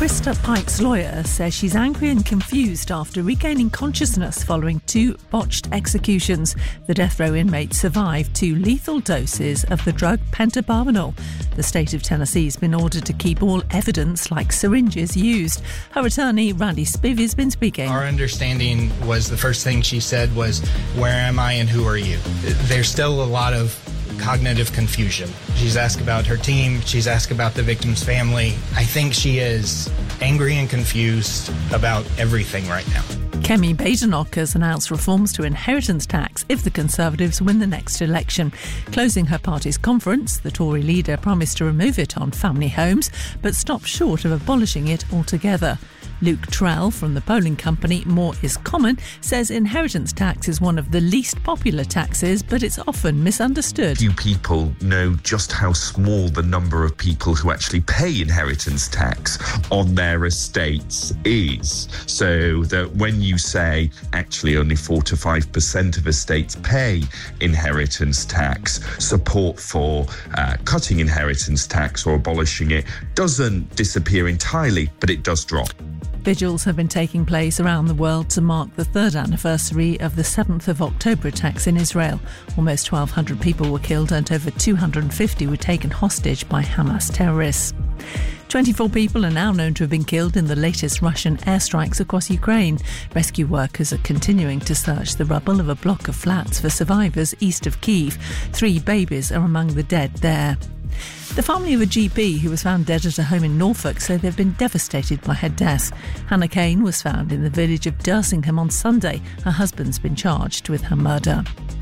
Krista Pike's lawyer says she's angry and confused after regaining consciousness following 2 botched executions. The death row inmate survived 2 lethal doses of the drug pentobarbital. The state of Tennessee has been ordered to keep all evidence like syringes used. Her attorney, Randy Spivey, has been speaking. Our understanding was the first thing she said was, "Where am I and who are you?" There's still a lot of cognitive confusion. She's asked about her team. She's asked about the victim's family. I think she is angry and confused about everything right now. Kemi Badenoch has announced reforms to inheritance tax if the Conservatives win the next election. Closing her party's conference, the Tory leader promised to remove it on family homes, but stopped short of abolishing it altogether. Luke Trell from the polling company More Is Common says inheritance tax is one of the least popular taxes, but it's often misunderstood. Few people know just how small the number of people who actually pay inheritance tax on their estates is. So that when you say actually only 4 to 5% of estates pay inheritance tax, support for cutting inheritance tax or abolishing it doesn't disappear entirely, but it does drop. Vigils have been taking place around the world to mark the 3rd anniversary of the 7th of October attacks in Israel. Almost 1,200 people were killed and over 250 were taken hostage by Hamas terrorists. 24 people are now known to have been killed in the latest Russian airstrikes across Ukraine. Rescue workers are continuing to search the rubble of a block of flats for survivors east of Kyiv. 3 babies are among the dead there. The family of a GP who was found dead at a home in Norfolk say they've been devastated by her death. Hannah Kane was found in the village of Dursingham on Sunday. Her husband's been charged with her murder.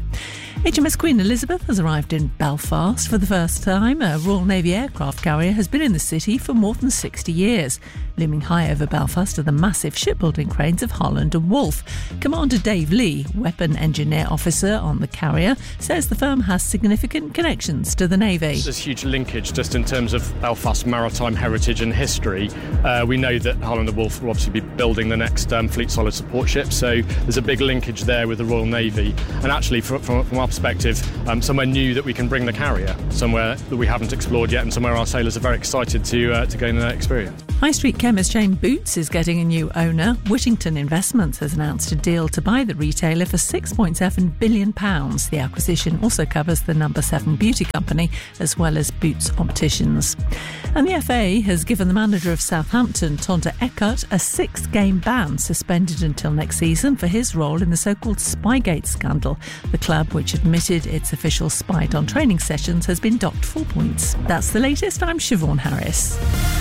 HMS Queen Elizabeth has arrived in Belfast for the first time. A Royal Navy aircraft carrier has been in the city for more than 60 years. Looming high over Belfast are the massive shipbuilding cranes of Holland and Wolff. Commander Dave Lee, weapon engineer officer on the carrier, says the firm has significant connections to the Navy. There's huge linkage just in terms of Belfast's maritime heritage and history. We know that Holland and Wolff will obviously be building the next Fleet Solid support ship, so there's a big linkage there with the Royal Navy. And actually, from our perspective, somewhere new that we can bring the carrier, somewhere that we haven't explored yet, and somewhere our sailors are very excited to gain that experience. High Street chemist chain Boots is getting a new owner. Whittington Investments has announced a deal to buy the retailer for £6.7 billion. The acquisition also covers the No. 7 beauty company as well as Boots Opticians. And the FA has given the manager of Southampton, Tonda Eckert, a 6-game ban, suspended until next season for his role in the so-called Spygate scandal. The club, which admitted its officials spied on training sessions, has been docked 4 points. That's the latest. I'm Siobhan Harris.